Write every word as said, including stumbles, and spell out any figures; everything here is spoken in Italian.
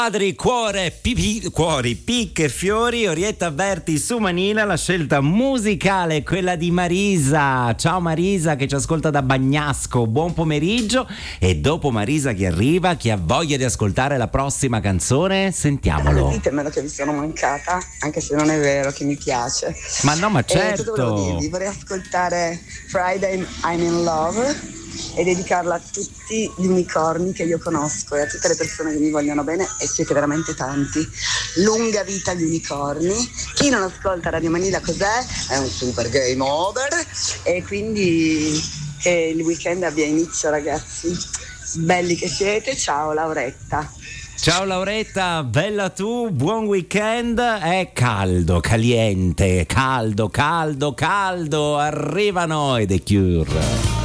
Padri, cuore, pipì, cuori, picche e fiori, Orietta Berti su Manila, la scelta musicale è quella di Marisa. Ciao Marisa che ci ascolta da Bagnasco, buon pomeriggio. E dopo Marisa che arriva, chi ha voglia di ascoltare la prossima canzone, sentiamolo. Ditemelo che vi sono mancata, anche se non è vero che mi piace. Ma no, ma certo. E cosa volevo dirvi? Vorrei ascoltare Friday I'm in Love e dedicarla a tutti gli unicorni che io conosco e a tutte le persone che mi vogliono bene, e siete veramente tanti. Lunga vita agli unicorni. Chi non ascolta Radio Manila cos'è? È un super game over, e quindi che il weekend abbia inizio, ragazzi, belli che siete. Ciao Lauretta. Ciao Lauretta, bella tu, buon weekend. È caldo, caliente, caldo, caldo, caldo. Arrivano i The Cure.